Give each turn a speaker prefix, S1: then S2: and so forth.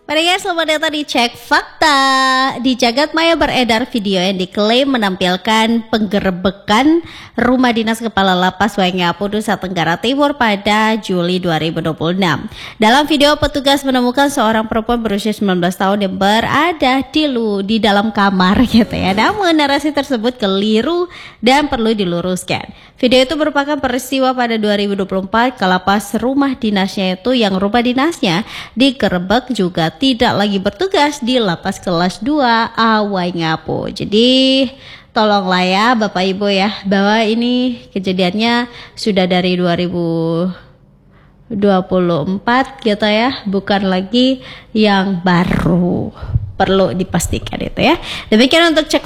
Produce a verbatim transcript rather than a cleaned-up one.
S1: Pendengar selamat datang di Cek Fakta. Di jagat maya beredar video yang diklaim menampilkan penggerebekan rumah dinas Kepala Lapas Waingapu, Nusa Tenggara Timur pada Juli dua ribu dua puluh enam. Dalam video, petugas menemukan seorang perempuan berusia sembilan belas tahun yang berada di, lu, di dalam kamar gitu ya. Namun narasi tersebut keliru dan perlu diluruskan. Video itu merupakan peristiwa pada dua ribu dua puluh empat ke lapas rumah dinasnya itu yang rumah dinasnya digerebek juga tidak lagi bertugas di lapas kelas dua A Waingapu. Jadi tolonglah ya Bapak Ibu ya, bahwa ini kejadiannya sudah dari dua ribu dua puluh empat gitu ya, bukan lagi yang baru. Perlu dipastikan itu ya. Demikian untuk Cek